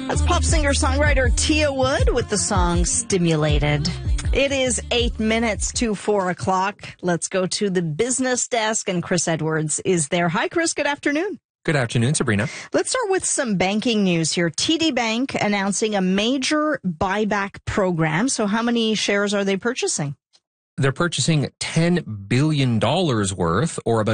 That's pop singer-songwriter Tia Wood with the song Stimulated. It is 8 minutes to 4 o'clock. Let's go to the business desk, and Chris Edwards is there. Hi, Chris. Good afternoon. Good afternoon, Sabrina. Let's start with some banking news here. TD Bank announcing a major buyback program. So how many shares are they purchasing? They're purchasing $10 billion worth, or about